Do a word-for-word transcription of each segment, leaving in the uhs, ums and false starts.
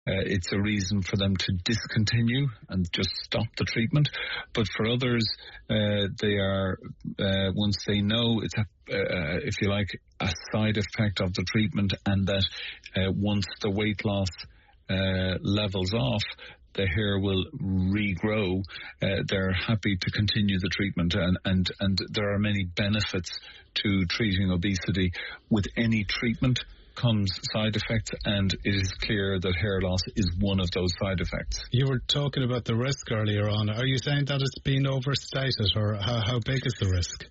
Uh, it's a reason for them to discontinue and just stop the treatment. But for others, uh, they are, uh, once they know it's, a, uh, if you like, a side effect of the treatment, and that uh, once the weight loss uh, levels off, the hair will regrow, uh, they're happy to continue the treatment. And, and, and there are many benefits to treating obesity. With any treatment comes side effects, and it is clear that hair loss is one of those side effects. You were talking about the risk earlier on. Are you saying that it's been overstated, or how, how big is the risk?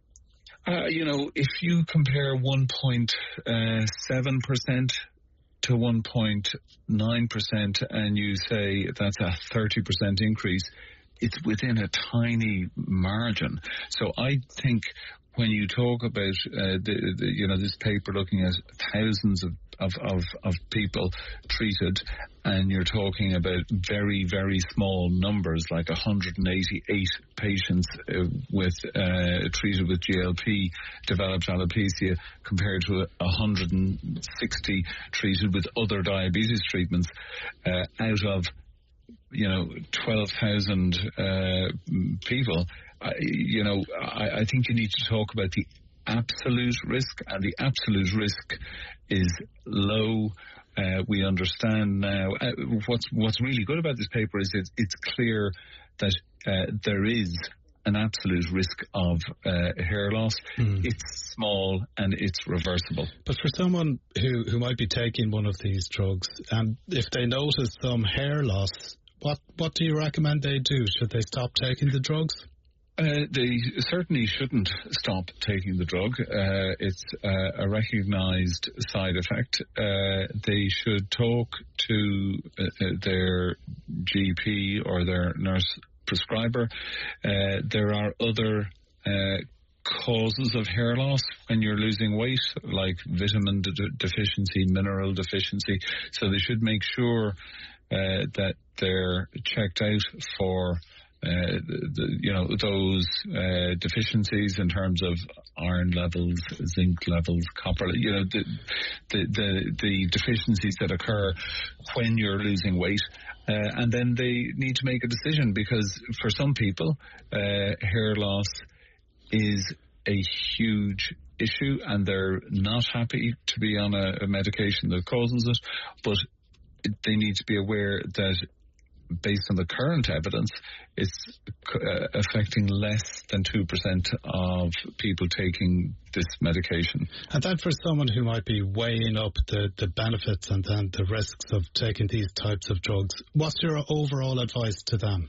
Uh, you know, if you compare one point seven percent to one point nine percent and you say that's a thirty percent increase, it's within a tiny margin. So I think when you talk about, uh, the, the, you know, this paper looking at thousands of, of, of, of people treated, and you're talking about very, very small numbers, like one hundred eighty-eight patients uh, with uh, treated with G L P developed alopecia, compared to one hundred sixty treated with other diabetes treatments, uh, out of, you know, twelve thousand uh, people. I, you know, I, I think you need to talk about the absolute risk, and the absolute risk is low. Uh, we understand now. Uh, what's what's really good about this paper is it's, it's clear that uh, there is an absolute risk of uh, hair loss. Mm. It's small and it's reversible. But for someone who, who might be taking one of these drugs, and if they notice some hair loss, what what do you recommend they do? Should they stop taking the drugs? Uh, they certainly shouldn't stop taking the drug. Uh, it's uh, a recognised side effect. Uh, they should talk to uh, their G P or their nurse prescriber. Uh, there are other uh, causes of hair loss when you're losing weight, like vitamin de- deficiency, mineral deficiency. So they should make sure uh, that they're checked out for Uh, the, the, you know, those uh, deficiencies in terms of iron levels, zinc levels, copper, you know, the the, the, the deficiencies that occur when you're losing weight. Uh, and then they need to make a decision, because for some people, uh, hair loss is a huge issue and they're not happy to be on a, a medication that causes it, but they need to be aware that based on the current evidence, it's uh, affecting less than two percent of people taking this medication. And then for someone who might be weighing up the, the benefits and then the risks of taking these types of drugs, what's your overall advice to them?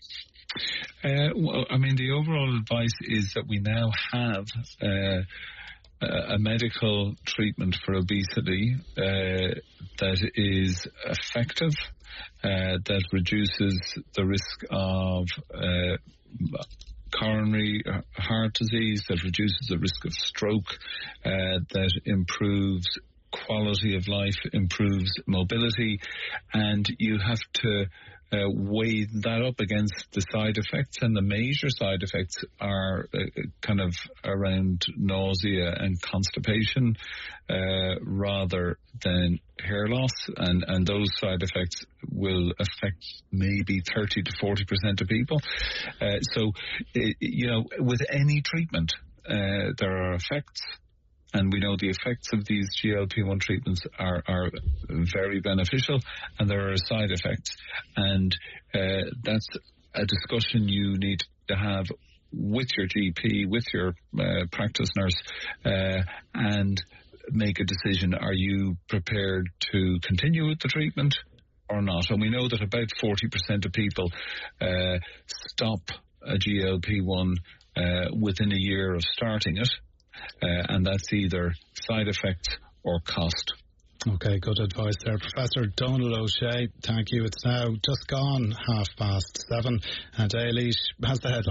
Uh, well, I mean, the overall advice is that we now have uh, a medical treatment for obesity uh, that is effective, uh, that reduces the risk of uh, coronary heart disease, that reduces the risk of stroke, uh, that improves quality of life, improves mobility, and you have to Uh, weigh that up against the side effects, and the major side effects are uh, kind of around nausea and constipation uh, rather than hair loss, and, and those side effects will affect maybe thirty to forty percent of people. Uh, so, uh, you know, with any treatment, uh, there are effects. And we know the effects of these G L P one treatments are, are very beneficial, and there are side effects. And uh, that's a discussion you need to have with your G P, with your uh, practice nurse, uh, and make a decision. Are you prepared to continue with the treatment or not? And we know that about forty percent of people uh, stop a G L P one uh, within a year of starting it. Uh, and that's either side effects or cost. Okay, good advice there. Professor Donal O'Shea, thank you. It's now just gone half past seven, and Eilís has the headlines.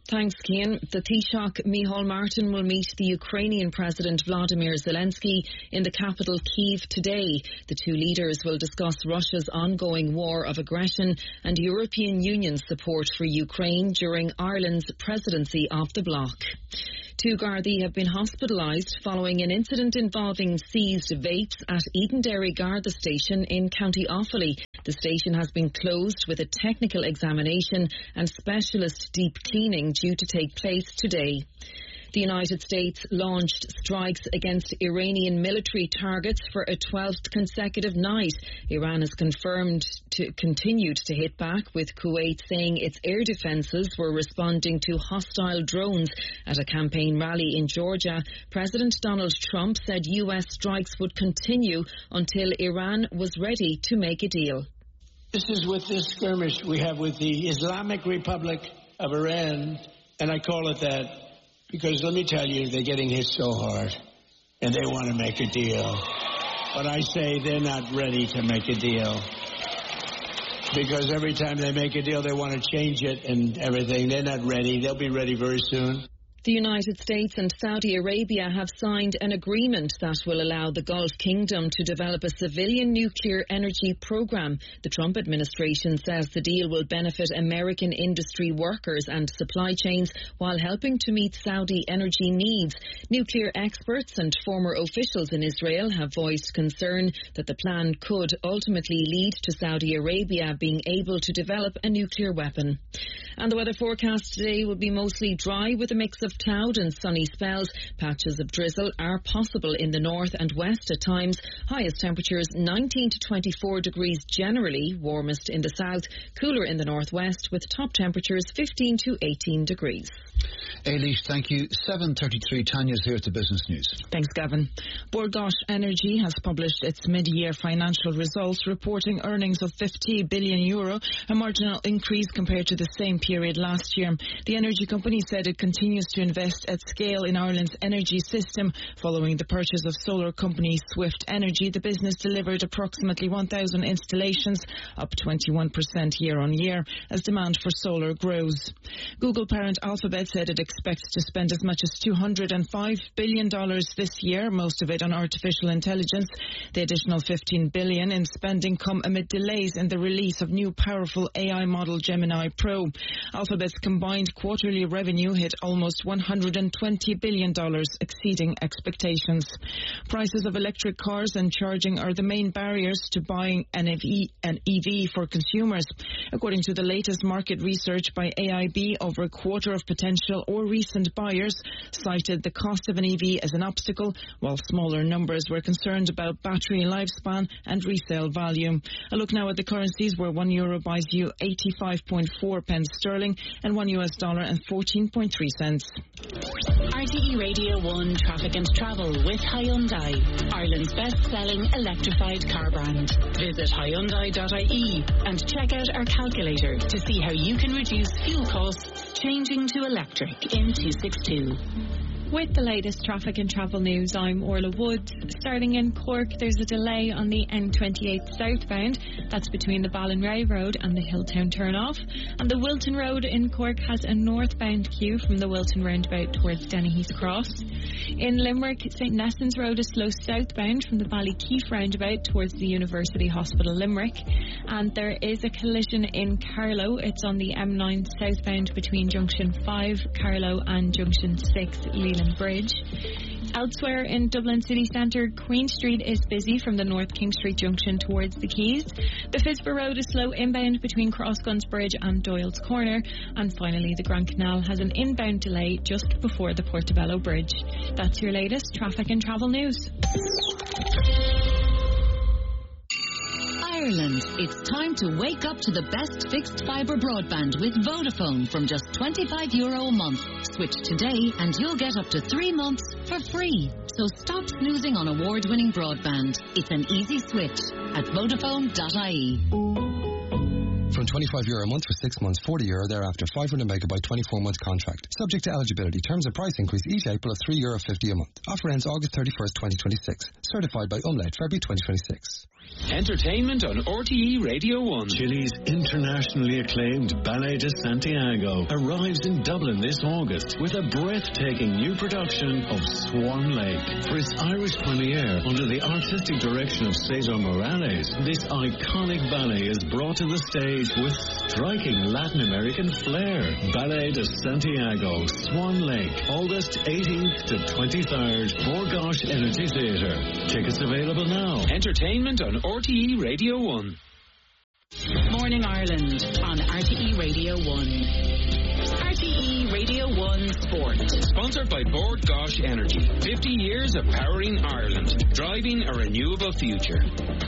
Thanks, Cian. The Taoiseach Micheál Martin will meet the Ukrainian President Vladimir Zelensky in the capital Kyiv today. The two leaders will discuss Russia's ongoing war of aggression and European Union's support for Ukraine during Ireland's presidency of the bloc. Two Gardaí have been hospitalised following an incident involving seized vapes at Edenderry Garda station in County Offaly. The station has been closed with a technical examination and specialist deep cleaning due to take place today. The United States launched strikes against Iranian military targets for a twelfth consecutive night. Iran has confirmed to continued to hit back, with Kuwait saying its air defences were responding to hostile drones at a campaign rally in Georgia. President Donald Trump said U S strikes would continue until Iran was ready to make a deal. This is with this skirmish we have with the Islamic Republic of Iran, and I call it that because, let me tell you, they're getting hit so hard, and they want to make a deal. But I say they're not ready to make a deal, because every time they make a deal, they want to change it and everything. They're not ready. They'll be ready very soon. The United States and Saudi Arabia have signed an agreement that will allow the Gulf Kingdom to develop a civilian nuclear energy program. The Trump administration says the deal will benefit American industry workers and supply chains while helping to meet Saudi energy needs. Nuclear experts and former officials in Israel have voiced concern that the plan could ultimately lead to Saudi Arabia being able to develop a nuclear weapon. And the weather forecast today will be mostly dry with a mix of cloud and sunny spells. Patches of drizzle are possible in the north and west at times. Highest temperatures nineteen to twenty-four degrees generally, warmest in the south, cooler in the northwest with top temperatures fifteen to eighteen degrees. Eilish, thank you. seven thirty-three, Tanya's here at the Business News. Thanks, Gavin. Bord Gáis Energy has published its mid-year financial results, reporting earnings of fifty billion euro, a marginal increase compared to the same period last year. The energy company said it continues to invest at scale in Ireland's energy system. Following the purchase of solar company Swift Energy, the business delivered approximately one thousand installations, up twenty-one percent year on year, as demand for solar grows. Google parent Alphabet said it expects to spend as much as two hundred five billion dollars this year, most of it on artificial intelligence. The additional fifteen billion dollars in spending come amid delays in the release of new powerful A I model Gemini Pro. Alphabet's combined quarterly revenue hit almost one hundred twenty billion dollars, exceeding expectations. Prices of electric cars and charging are the main barriers to buying an E V for consumers. According to the latest market research by A I B, over a quarter of potential or recent buyers cited the cost of an E V as an obstacle, while smaller numbers were concerned about battery lifespan and resale value. A look now at the currencies, where one euro buys you eighty-five point four pence sterling and one U S dollar and fourteen point three cents. R T E Radio one Traffic and Travel with Hyundai, Ireland's best-selling electrified car brand. Visit Hyundai dot I E and check out our calculator to see how you can reduce fuel costs changing to electric in two sixty-two. With the latest traffic and travel news, I'm Orla Woods. Starting in Cork, there's a delay on the N twenty-eight southbound. That's between the Ballinray Road and the Hilltown turnoff. And the Wilton Road in Cork has a northbound queue from the Wilton roundabout towards Dennehy's Cross. In Limerick, St Nessans Road is slow southbound from the Ballykeefe roundabout towards the University Hospital Limerick. And there is a collision in Carlow. It's on the M nine southbound between Junction five, Carlow, and Junction six, Leland Bridge. Elsewhere in Dublin city centre, Queen Street is busy from the North King Street junction towards the Quays. The Fisborough Road is slow inbound between Crossguns Bridge and Doyle's Corner. And finally, the Grand Canal has an inbound delay just before the Portobello Bridge. That's your latest traffic and travel news. Ireland, it's time to wake up to the best fixed fibre broadband with Vodafone from just twenty-five euro a month. Switch today and you'll get up to three months for free. So stop snoozing on award-winning broadband. It's an easy switch at Vodafone dot I E. From twenty-five euro a month for six months, forty euro thereafter, five hundred megabyte, twenty-four month contract. Subject to eligibility. Terms and price increase each April of three euro fifty a month. Offer ends August thirty-first, twenty twenty-six. Certified by Umlaut, February twenty twenty-six. Entertainment on R T E Radio one. Chile's internationally acclaimed Ballet de Santiago arrives in Dublin this August with a breathtaking new production of Swan Lake. For its Irish premiere under the artistic direction of Cesar Morales, this iconic ballet is brought to the stage with striking Latin American flair. Ballet de Santiago, Swan Lake, August eighteenth to twenty-third, Borgosh Energy Theatre. Tickets available now. Entertainment on R T E Radio one. Morning Ireland on R T E Radio one. R T E Radio one Sport. Sponsored by Bord Gosh Energy. fifty years of powering Ireland. Driving a renewable future.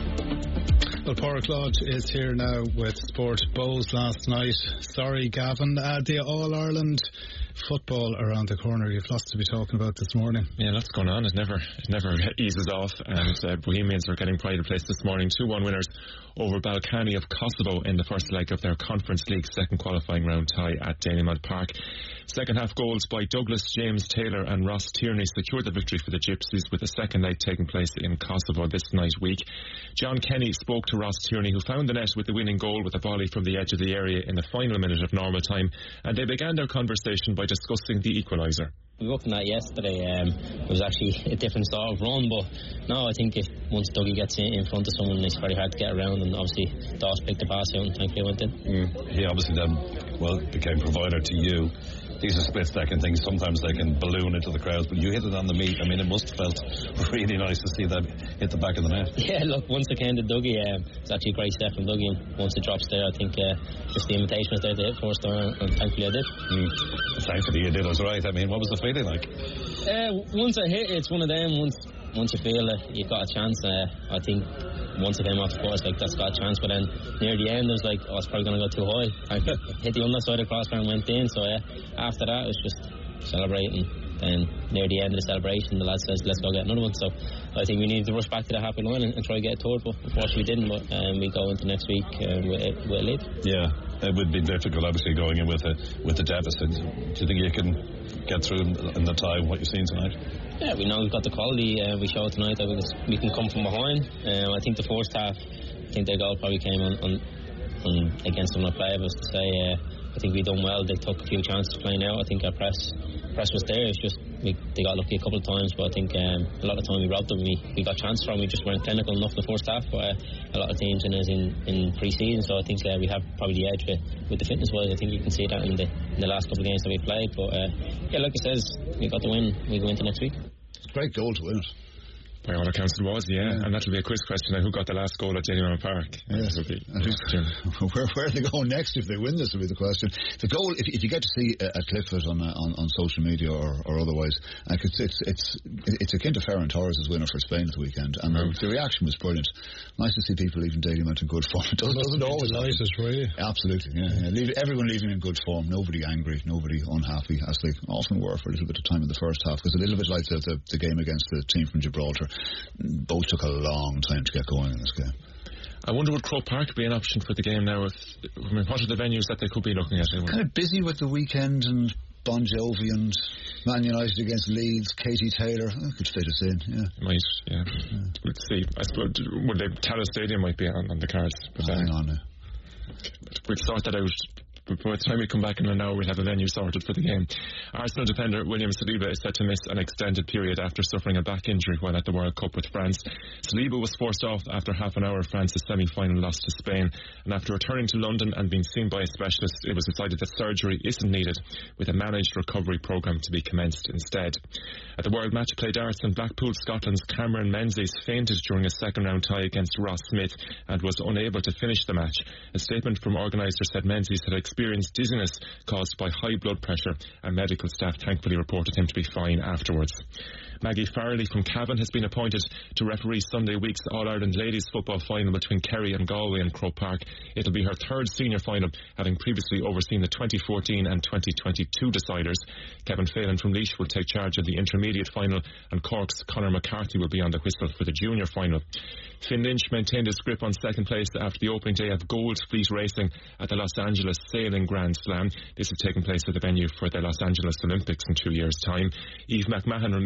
Well, Pádraig Lodge is here now with Sport Bows last night. Sorry, Gavin. Uh, the All-Ireland football around the corner. You've lots to be talking about this morning. Yeah, lots going on. It never it never eases off. And uh, Bohemians are getting pride of place this morning. two one winners over Balkany of Kosovo in the first leg of their Conference League second qualifying round tie at Dalymount Park. Second half goals by Douglas, James Taylor and Ross Tierney secured the victory for the Gypsies, with the second leg taking place in Kosovo this night week. John Kenny spoke to Ross Tierney, who found the net with the winning goal with a volley from the edge of the area in the final minute of normal time, and they began their conversation by discussing the equaliser. We were looking at yesterday, um, it was actually a different sort of run, but no, I think if once Dougie gets in, in front of someone, it's very hard to get around, and obviously Dawes picked the pass out and thankfully went in. Mm. He obviously then, well, became provider to you. These are split-second things. Sometimes they can balloon into the crowds, but you hit it on the meat. I mean, it must have felt really nice to see that hit the back of the net. Yeah, look, once it came to Dougie, um, it's actually a great step from Dougie, and once it drops there, I think uh, just the invitation was there to hit first time, and thankfully I did. Mm. Thankfully you did us right. I mean, what was the feeling like? Uh, once I hit it, it's one of them, once once you feel that you've got a chance, uh, I think once it came off the course, like, that's got a chance, but then near the end, it was like, oh, it's probably going to go too high. I hit the underside of the crossbar and went in, so yeah, after that, it was just celebrating. And near the end of the celebration, the lad says, let's go get another one. So I think we need to rush back to the happy line and, and try to get a third, but unfortunately we didn't. But um, we go into next week uh, with, with a lead. Yeah, it would be difficult, obviously, going in with a, with the deficit. Do you think you can get through in, in the tie what you've seen tonight? Yeah, we know we've got the quality. Uh, we showed tonight that we can, we can come from behind. Um, I think the first half, I think their goal probably came on, on, on against some of the play of us to say, uh, I think we done well. They took a few chances playing out. I think our press press was there. It's just we, they got lucky a couple of times, but I think um, a lot of time we robbed them. We, we got chances from. We just weren't clinical enough the first half. But uh, a lot of teams in us in, in pre-season, so I think uh, we have probably the edge with, with the fitness wise. I think you can see that in the in the last couple of games that we played. But uh, yeah, like it says, we got the win. We go into next week. Great goal to win it. By all accounts it was, yeah. yeah. And that'll be a quiz question now. Who got the last goal at Dalymount Park? Yes. Be, where, where are they going next if they win this will be the question. The goal, if, if you get to see a, a clip of it on, on on social media or, or otherwise, like it's, it's it's it's akin to Ferran Torres' winner for Spain at the weekend, and mm. the, the reaction was brilliant. Nice to see people leaving Dalymount in good form. It doesn't, doesn't always nice, really. Absolutely, yeah. yeah. Leave, everyone leaving in good form. Nobody angry, nobody unhappy, as they often were for a little bit of time in the first half. It was a little bit like the, the, the game against the team from Gibraltar. Both took a long time to get going in this game. I wonder would Croke Park be an option for the game now? If, I mean, what are the venues that they could be looking at? Kind of busy with the weekend and Bon Jovi and Man United against Leeds, Katie Taylor. That could fit us in, yeah. Might, yeah. yeah. Let's see. I suppose would they, Tallaght Stadium might be on, on the cards. But hang on now. We'll sort that out. By the time we come back in an hour, we'll have a venue sorted for the game. Arsenal defender William Saliba is set to miss an extended period after suffering a back injury while at the World Cup with France. Saliba was forced off after half an hour of France's semi-final loss to Spain, and after returning to London and being seen by a specialist, it was decided that surgery isn't needed, with a managed recovery programme to be commenced instead. At the World Match Play Darts in Blackpool, Scotland's Cameron Menzies fainted during a second round tie against Ross Smith and was unable to finish the match. A statement from organiser said Menzies had experienced experienced dizziness caused by high blood pressure, and medical staff thankfully reported him to be fine afterwards. Maggie Farrelly from Cavan has been appointed to referee Sunday week's All-Ireland Ladies Football final between Kerry and Galway in Croke Park. It'll be her third senior final, having previously overseen the twenty fourteen and twenty twenty-two deciders. Kevin Phelan from Laois will take charge of the intermediate final, and Cork's Conor McCarthy will be on the whistle for the junior final. Finn Lynch maintained his grip on second place after the opening day of Gold Fleet Racing at the Los Angeles Sailing Grand Slam. This is taking place at the venue for the Los Angeles Olympics in two years' time. Eve McMahon remains in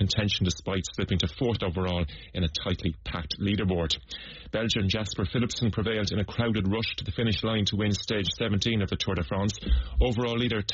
contention despite slipping to fourth overall in a tightly packed leaderboard. Belgian Jasper Philipsen prevailed in a crowded rush to the finish line to win stage seventeen of the Tour de France. Overall leader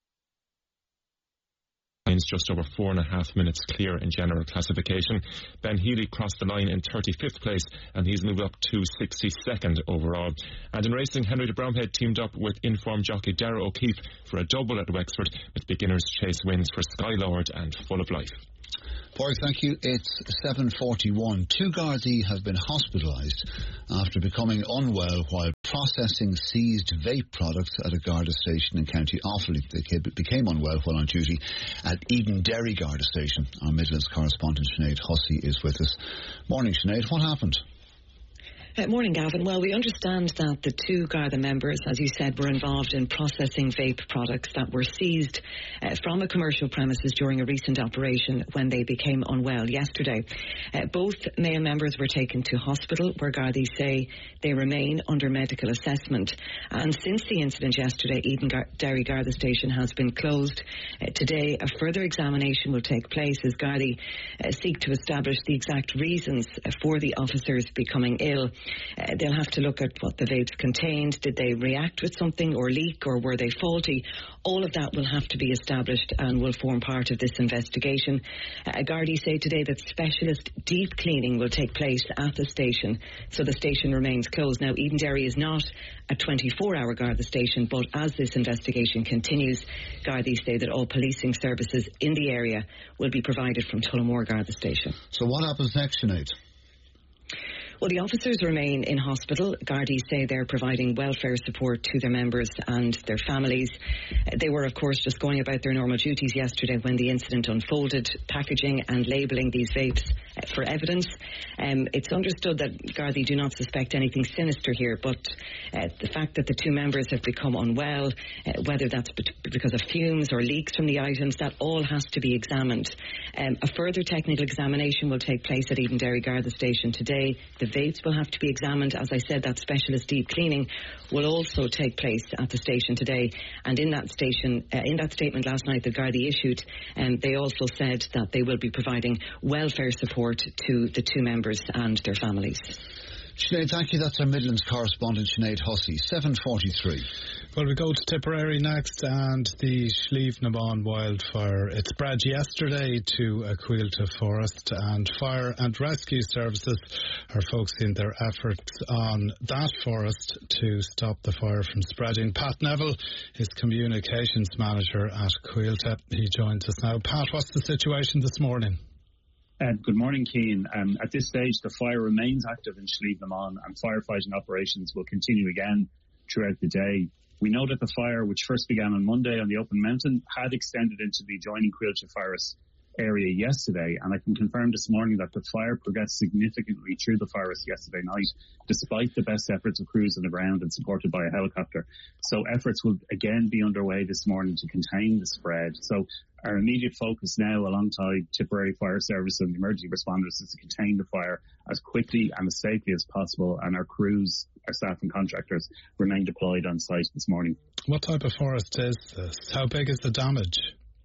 just over four and a half minutes clear in general classification. Ben Healy crossed the line in thirty-fifth place and he's moved up to sixty-second overall. And in racing, Henry de Bromhead teamed up with informed jockey Darragh O'Keefe for a double at Wexford, with beginners chase wins for Skylord and Full of Life. Porrick, thank you. It's seven forty-one. Two Gardaí have been hospitalised after becoming unwell while processing seized vape products at a Garda station in County Offaly. They became unwell while on duty at Eden Derry Garda station. Our Midlands correspondent Sinead Hussey is with us. Morning, Sinead. What happened? Uh, morning, Gavin. Well, we understand that the two Garda members, as you said, were involved in processing vape products that were seized uh, from a commercial premises during a recent operation when they became unwell yesterday. Uh, both male members were taken to hospital, where Gardaí say they remain under medical assessment. And since the incident yesterday, Eden Gar- Derry Garda station has been closed. Uh, today, a further examination will take place as Gardaí uh, seek to establish the exact reasons uh, for the officers becoming ill. Uh, they'll have to look at what the vapes contained. Did they react with something or leak, or were they faulty? All of that will have to be established and will form part of this investigation. Uh, Gardaí say today that specialist deep cleaning will take place at the station, so the station remains closed. Now, Eden Derry is not a twenty-four hour Garda station, but as this investigation continues, Gardaí say that all policing services in the area will be provided from Tullamore Garda station. So what happens next, Sinead? Well, the officers remain in hospital. Gardaí say they're providing welfare support to their members and their families. They were, of course, just going about their normal duties yesterday when the incident unfolded, packaging and labelling these vapes for evidence. Um, it's understood that Gardaí do not suspect anything sinister here, but uh, the fact that the two members have become unwell, uh, whether that's because of fumes or leaks from the items, that all has to be examined. Um, a further technical examination will take place at Eden Derry Garda station today. The vapes will have to be examined. As I said, that specialist deep cleaning will also take place at the station today. And in that station, uh, in that statement last night that Gardaí issued, um, they also said that they will be providing welfare support to the two members and their families. Sinead, thank you. That's our Midlands correspondent, Sinead Hussey. seven forty-three. Well, we go to Tipperary next, and the Slievenamon wildfire. It spread yesterday to Aquilta Forest, and fire and rescue services are focusing their efforts on that forest to stop the fire from spreading. Pat Neville is communications manager at Aquilta. He joins us now. Pat, what's the situation this morning? Uh, good morning, Cian. Um, at this stage, the fire remains active in Slievenamon, and firefighting operations will continue again throughout the day. We know that the fire, which first began on Monday on the open mountain, had extended into the adjoining Quilcha Forest area yesterday, and I can confirm this morning that the fire progressed significantly through the forest yesterday night, despite the best efforts of crews on the ground and supported by a helicopter. So efforts will again be underway this morning to contain the spread. So our immediate focus now, alongside Tipperary Fire Service and the emergency responders, is to contain the fire as quickly and as safely as possible, and our crews, our staff and contractors remain deployed on site this morning. What type of forest is this? How big is the damage?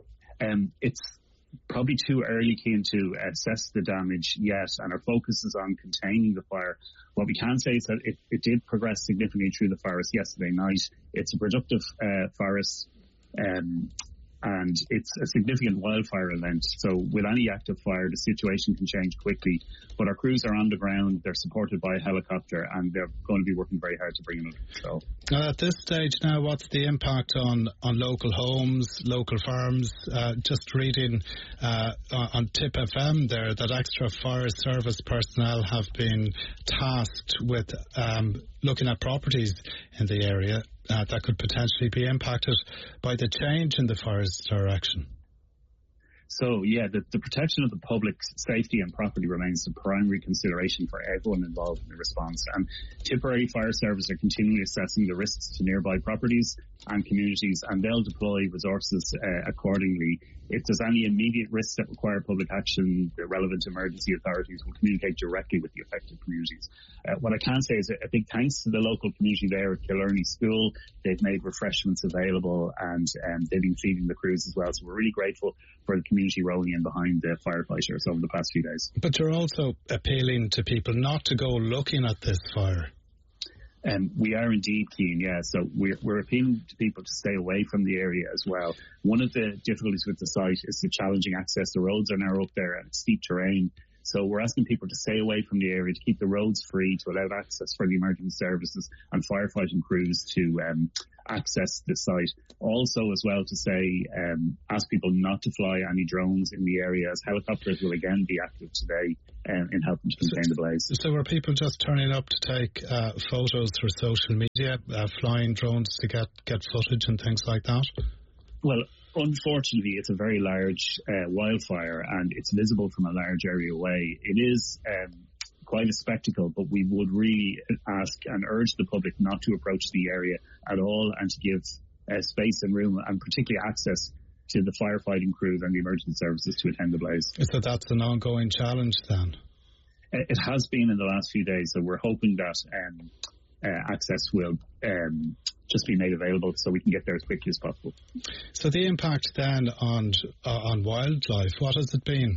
Um, it's probably too early, Cian, to assess the damage yet, and our focus is on containing the fire. What we can say is that it, it did progress significantly through the forest yesterday night. It's a productive uh, forest, um, and it's a significant wildfire event. So with any active fire, the situation can change quickly. But our crews are on the ground, they're supported by a helicopter, and they're going to be working very hard to bring them under control. Now, at this stage now, what's the impact on, on local homes, local farms? Uh, just reading uh, on Tip F M there that extra fire service personnel have been tasked with um, looking at properties in the area uh, that could potentially be impacted by the change in the fire's direction. So, yeah, the, the protection of the public's safety and property remains the primary consideration for everyone involved in the response. And Tipperary Fire Service are continually assessing the risks to nearby properties and communities, and they'll deploy resources uh, accordingly If there's any immediate risks that require public action, the relevant emergency authorities will communicate directly with the affected communities. Uh, what I can say is a big thanks to the local community there at Killarney School. They've made refreshments available, and um, they've been feeding the crews as well. So we're really grateful for the community rolling in behind the firefighters over the past few days. But you're also appealing to people not to go looking at this fire. Um, we are indeed keen, yeah. So we're, we're appealing to people to stay away from the area as well. One of the difficulties with the site is the challenging access. The roads are now up there and it's steep terrain. So we're asking people to stay away from the area, to keep the roads free, to allow access for the emergency services and firefighting crews to um, access the site. Also, as well, to say, um, ask people not to fly any drones in the area, as helicopters will again be active today um, in helping to contain the blaze. So are people just turning up to take uh, photos for social media, uh, flying drones to get, get footage and things like that? Well, unfortunately, it's a very large uh, wildfire and it's visible from a large area away. It is um, quite a spectacle, but we would really ask and urge the public not to approach the area at all and to give uh, space and room and particularly access to the firefighting crews and the emergency services to attend the blaze. So that's an ongoing challenge then? It has been in the last few days, so we're hoping that um, uh, access will um, just be made available so we can get there as quickly as possible. So the impact then on uh, on wildlife, what has it been?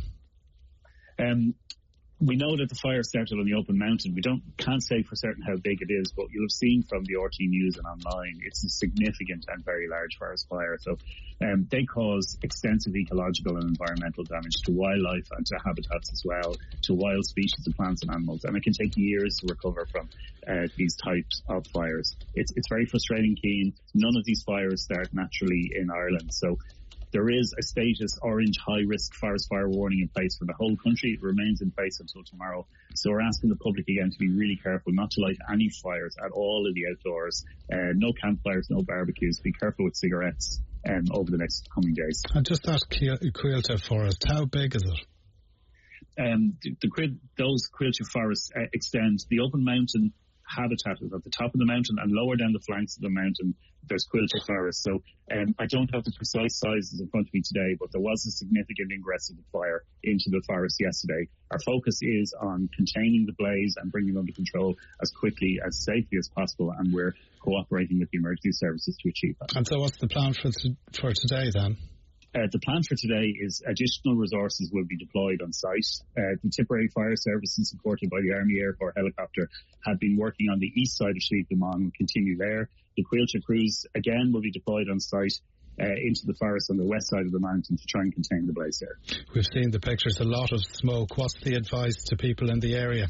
Um, we know that the fire started on the open mountain. We don't can't say for certain how big it is, but you'll have seen from the R T News and online, it's a significant and very large forest fire. So um, they cause extensive ecological and environmental damage to wildlife and to habitats as well, to wild species of plants and animals. And it can take years to recover from uh, these types of fires. It's, it's very frustrating, Keane. None of these fires start naturally in Ireland. So there is a status orange high-risk forest fire warning in place for the whole country. It remains in place until tomorrow. So we're asking the public again to be really careful not to light any fires at all in the outdoors. Uh, no campfires, no barbecues. Be careful with cigarettes um, over the next coming days. And just that Cuilta forest, how big is it? Um, the, the, those Cuilta forests uh, extend. The open mountain habitat is at the top of the mountain, and lower down the flanks of the mountain there's Cuilta forest. So um, I don't have the precise sizes in front of me today, but there was a significant ingress of the fire into the forest yesterday. Our focus is on containing the blaze and bringing it under control as quickly, as safely as possible, and we're cooperating with the emergency services to achieve that. And so what's the plan for, t- for today then? Uh, the plan for today is additional resources will be deployed on site. Uh, the Tipperary Fire Services, supported by the Army Air Corps helicopter, have been working on the east side of Slieve na Mon and continue there. The Cuilta crews, again, will be deployed on site uh, into the forest on the west side of the mountain to try and contain the blaze there. We've seen the pictures, a lot of smoke. What's the advice to people in the area?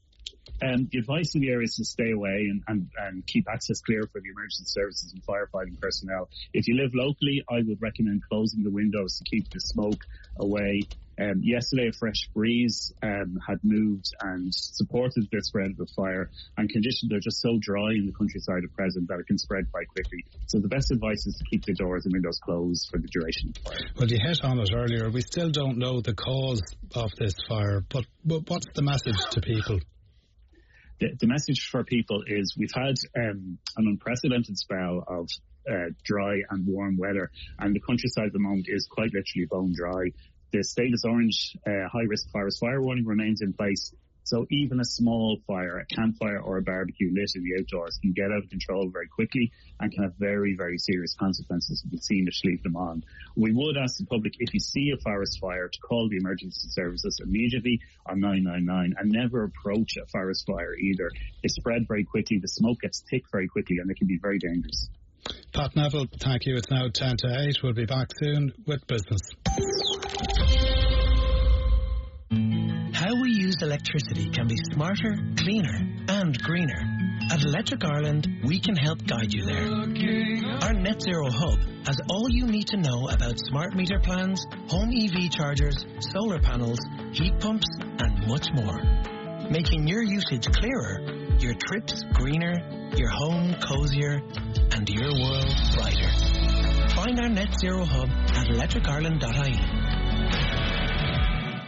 Um, the advice in the area is to stay away and, and, and keep access clear for the emergency services and firefighting personnel. If you live locally, I would recommend closing the windows to keep the smoke away. Um, yesterday, a fresh breeze um, had moved and supported the spread of the fire, and conditions are just so dry in the countryside at present that it can spread quite quickly. So the best advice is to keep the doors and windows closed for the duration of the fire. Well, you hit on it earlier. We still don't know the cause of this fire, but, but what's the message to people? The, the message for people is we've had um, an unprecedented spell of uh, dry and warm weather, and the countryside at the moment is quite literally bone dry. The status orange uh, high-risk forest fire warning remains in place, so even a small fire, a campfire or a barbecue lit in the outdoors can get out of control very quickly and can have very, very serious consequences. We've seen at Slieve na Mon. We would ask the public, if you see a forest fire, to call the emergency services immediately on nine nine nine and never approach a forest fire either. They spread very quickly, the smoke gets thick very quickly, and they can be very dangerous. Pat Neville, thank you. It's now ten to eight. We'll be back soon with business. How we use electricity can be smarter, cleaner and greener. At Electric Ireland, we can help guide you there. Our Net Zero Hub has all you need to know about smart meter plans, home E V chargers, solar panels, heat pumps and much more. Making your usage clearer, your trips greener, your home cozier and your world brighter. Find our Net Zero Hub at electric ireland dot I E.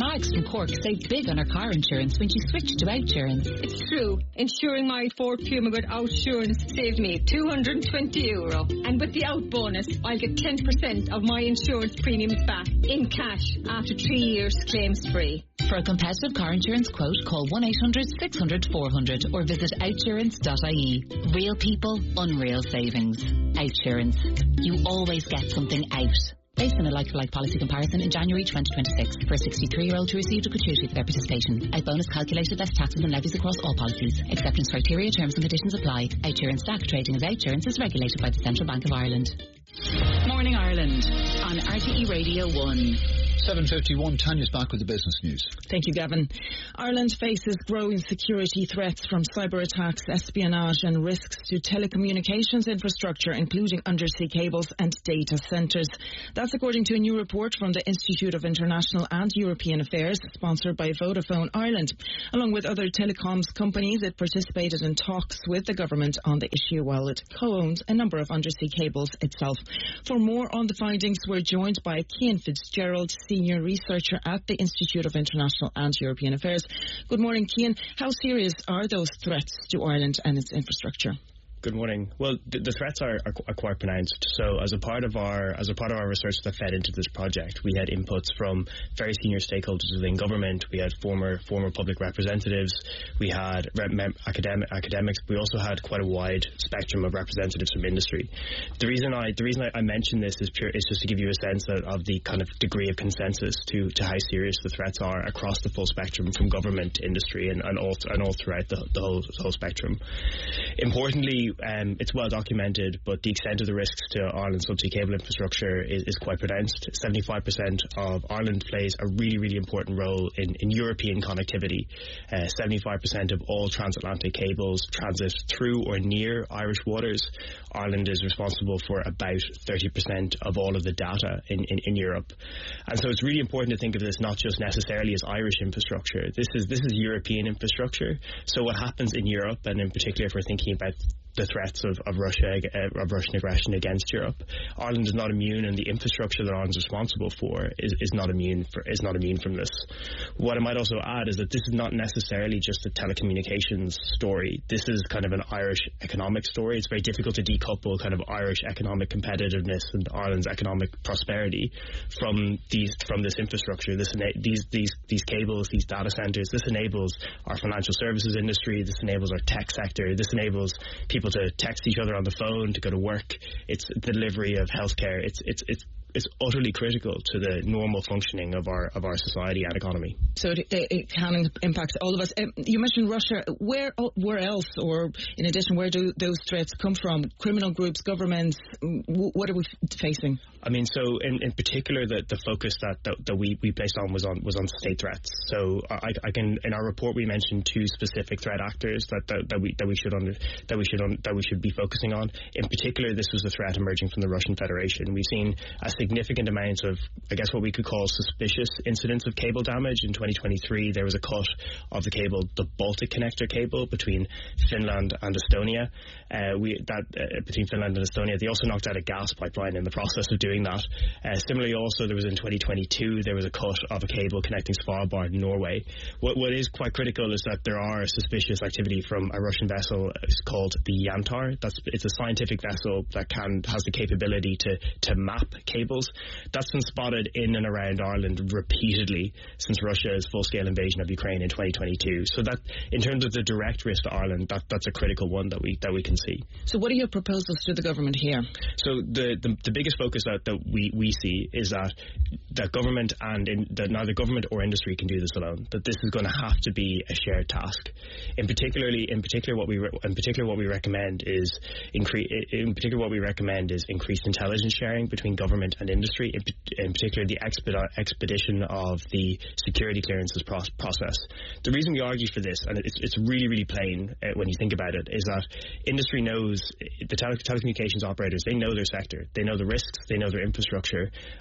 Rags from Cork saved big on her car insurance when she switched to Outsurance. It's true. Insuring my Ford Puma with Outsurance saved me two hundred twenty euro. And with the Out bonus, I'll get ten percent of my insurance premiums back in cash after three years claims free. For a competitive car insurance quote, call one eight hundred six hundred four hundred or visit outsurance dot I E. Real people, unreal savings. Outsurance. You always get something out. Based on a like-for-like policy comparison in January twenty twenty-six for a sixty-three-year-old who received a gratuity for their participation. Out bonus calculated less taxes and levies across all policies. Acceptance criteria, terms and conditions apply. Outsurance S A C trading as Outsurance is regulated by the Central Bank of Ireland. Morning Ireland on R T E Radio one. seven fifty-one, Tanya's back with the business news. Thank you, Gavin. Ireland faces growing security threats from cyber attacks, espionage and risks to telecommunications infrastructure, including undersea cables and data centres. That's according to a new report from the Institute of International and European Affairs, sponsored by Vodafone Ireland. Along with other telecoms companies, it participated in talks with the government on the issue while it co-owns a number of undersea cables itself. For more on the findings, we're joined by Cian Fitzgerald, Senior Researcher at the Institute of International and European Affairs. Good morning, Cian. How serious are those threats to Ireland and its infrastructure? Good morning. Well, the, the threats are, are, are quite pronounced. So, as a part of our as a part of our research that fed into this project, we had inputs from very senior stakeholders within government. We had former former public representatives. We had rep- academic academics. We also had quite a wide spectrum of representatives from industry. The reason I the reason I, I mention this is pure is just to give you a sense of, of the kind of degree of consensus to, to how serious the threats are across the full spectrum, from government, industry, and, and all and all throughout the, the whole the whole spectrum. Importantly, Um, it's well documented, but the extent of the risks to Ireland's subsea cable infrastructure is, is quite pronounced. seventy-five percent of Ireland plays a really, really important role in, in European connectivity. Uh, seventy-five percent of all transatlantic cables transit through or near Irish waters. Ireland is responsible for about thirty percent of all of the data in, in, in Europe. And so it's really important to think of this not just necessarily as Irish infrastructure. This is, this is European infrastructure. So what happens in Europe, and in particular if we're thinking about the threats of, of Russia, uh, of Russian aggression against Europe, Ireland is not immune, and the infrastructure that Ireland is responsible for is, is not immune for, is not immune from this. What I might also add is that this is not necessarily just a telecommunications story. This is kind of an Irish economic story. It's very difficult to decouple kind of Irish economic competitiveness and Ireland's economic prosperity from these from this infrastructure. This these these these cables, these data centers. This enables our financial services industry. This enables our tech sector. This enables people to text each other on the phone, to go to work. It's the delivery of healthcare. It's it's it's it's utterly critical to the normal functioning of our of our society and economy. So it, it can impact all of us. Um, you mentioned Russia. Where where else, or in addition, where do those threats come from? Criminal groups, governments. What are we facing? I mean, so in, in particular, the, the focus that, that, that we, we placed on was on was on state threats. So I, I can in our report we mentioned two specific threat actors that, that, that we that we should under, that we should on, that we should be focusing on. In particular, this was a threat emerging from the Russian Federation. We've seen a significant amount of, I guess, what we could call suspicious incidents of cable damage. In twenty twenty-three, there was a cut of the cable, the Baltic Connector cable between Finland and Estonia. Uh, we that uh, between Finland and Estonia, they also knocked out a gas pipeline in the process of doing that. Uh, similarly, also there was in twenty twenty-two there was a cut of a cable connecting Svalbard and Norway. What what is quite critical is that there are suspicious activity from a Russian vessel. It's called the Yantar. That's it's a scientific vessel that can has the capability to to map cables. That's been spotted in and around Ireland repeatedly since Russia's full-scale invasion of Ukraine in twenty twenty-two. So that, in terms of the direct risk to Ireland, that, that's a critical one that we that we can see. So what are your proposals to the government here? So the the, the biggest focus that, that we, we see is that that government and in, that neither government or industry can do this alone. That this is going to have to be a shared task. In particularly, in particular, what we re, in particular what we recommend is increase. In particular, what we recommend is increased intelligence sharing between government and industry. In, in particular, the expedi- expedition of the security clearances pro- process. The reason we argue for this, and it's it's really really plain uh, when you think about it, is that industry knows the tele- telecommunications operators. They know their sector. They know the risks. They know their infrastructure.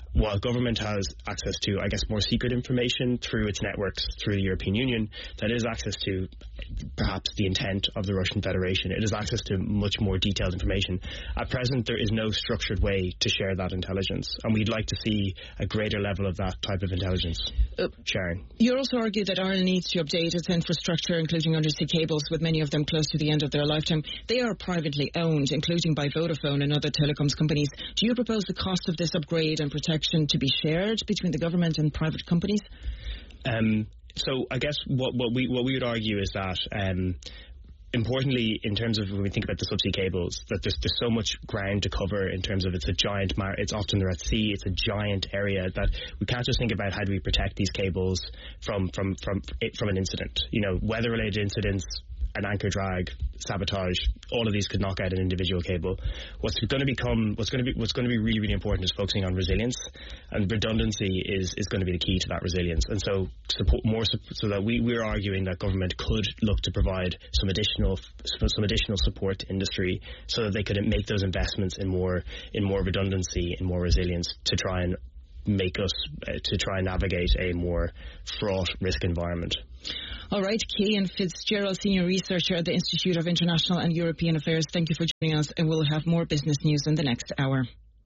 while government has access to, I guess, more secret information through its networks, through the European Union, that is access to perhaps the intent of the Russian Federation. It is access to much more detailed information. At present, there is no structured way to share that intelligence, and we'd like to see a greater level of that type of intelligence. Uh, Sharon. You also argue that Ireland needs to update its infrastructure, including undersea cables, with many of them close to the end of their lifetime. They are privately owned, including by Vodafone and other telecoms companies. Do you propose the cost of this upgrade and protection to be shared between the government and private companies? Um, so I guess what, what we what we would argue is that um, importantly, in terms of when we think about the subsea cables, that there's, there's so much ground to cover in terms of it's a giant, mar- it's often they're at sea, it's a giant area that we can't just think about how do we protect these cables from from from from an incident. You know, weather-related incidents, an anchor drag, sabotage, all of these could knock out an individual cable. What's going to become, what's going to be, what's going to be really, really important is focusing on resilience, and redundancy is, is going to be the key to that resilience. And so, support more, so that we we're arguing that government could look to provide some additional some additional support to industry, so that they could make those investments in more in more redundancy, in more resilience, to try and make us uh, to try and navigate a more fraught risk environment. All right, Cian Fitzgerald, Senior Researcher at the Institute of International and European Affairs, thank you for joining us, and we'll have more business news in the next hour.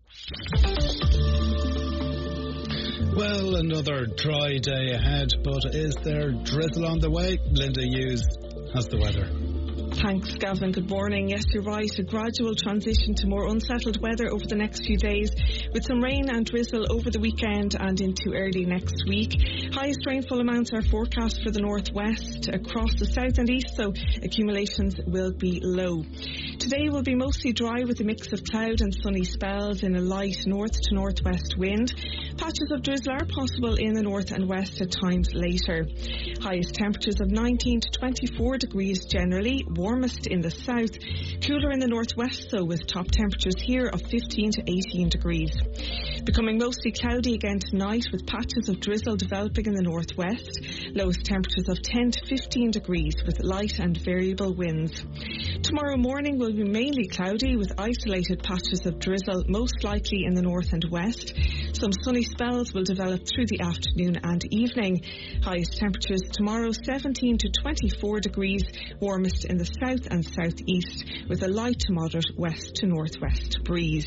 Well, another dry day ahead, but is there drizzle on the way? Linda Hughes has the weather. Thanks, Gavin. Good morning. Yes, you're right. A gradual transition to more unsettled weather over the next few days, with some rain and drizzle over the weekend and into early next week. Highest rainfall amounts are forecast for the northwest. Across the south and east, so accumulations will be low. Today will be mostly dry with a mix of cloud and sunny spells in a light north to northwest wind. Patches of drizzle are possible in the north and west at times later. Highest temperatures of nineteen to twenty-four degrees generally, warmest in the south, cooler in the northwest though, with top temperatures here of fifteen to eighteen degrees. Becoming mostly cloudy again tonight with patches of drizzle developing in the northwest. Lowest temperatures of ten to fifteen degrees with light and variable winds. Tomorrow morning will be mainly cloudy with isolated patches of drizzle, most likely in the north and west. Some sunny spells will develop through the afternoon and evening. Highest temperatures tomorrow seventeen to twenty-four degrees, warmest in the south and southeast with a light to moderate west to northwest breeze.